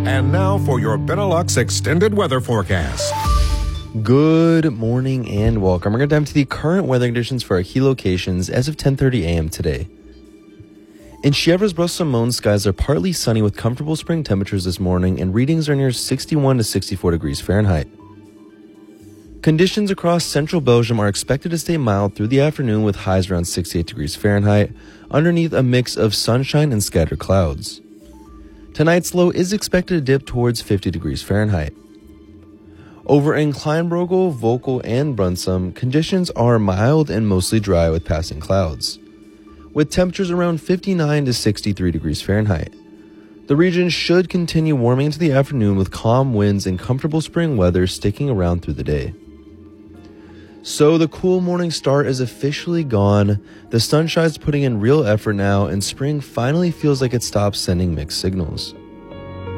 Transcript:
And now for your Benelux extended weather forecast. Good morning and welcome. We're going to dive into the current weather conditions for our key locations as of 10:30 a.m. today. In Chèvres, Bruxelles, skies are partly sunny with comfortable spring temperatures this morning, and readings are near 61 to 64 degrees Fahrenheit. Conditions across central Belgium are expected to stay mild through the afternoon with highs around 68 degrees Fahrenheit, underneath a mix of sunshine and scattered clouds. Tonight's low is expected to dip towards 50 degrees Fahrenheit. Over in Kleinbrogel, Vogel, and Brunsum, conditions are mild and mostly dry with passing clouds, with temperatures around 59 to 63 degrees Fahrenheit. The region should continue warming into the afternoon with calm winds and comfortable spring weather sticking around through the day. So the cool morning start is officially gone, the sunshine's putting in real effort now, and spring finally feels like it stops sending mixed signals.